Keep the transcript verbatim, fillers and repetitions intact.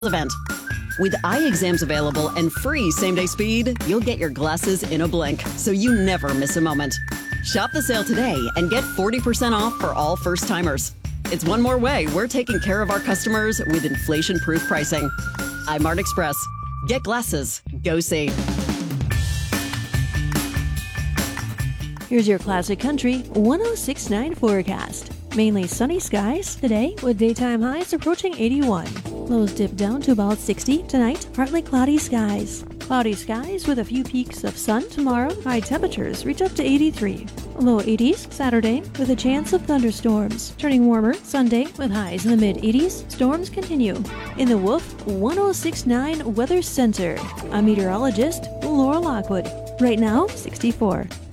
event. With eye exams available and free same-day speed, you'll get your glasses in a blink, so you never miss a moment. Shop the sale today and get forty percent off for all first-timers. It's one more way we're taking care of our customers with inflation-proof pricing. iMart Express. Get glasses. Go see. Here's your Classic Country one oh six point nine forecast. Mainly sunny skies today with daytime highs approaching eighty-one. Lows dip down to about sixty tonight. Partly cloudy skies. Cloudy skies with a few peaks of sun tomorrow. High temperatures reach up to eighty-three. Low eighties Saturday with a chance of thunderstorms. Turning warmer Sunday with highs in the mid-eighties. Storms continue. In the Wolf one oh six point nine Weather Center, I'm meteorologist Laura Lockwood. Right now, sixty-four.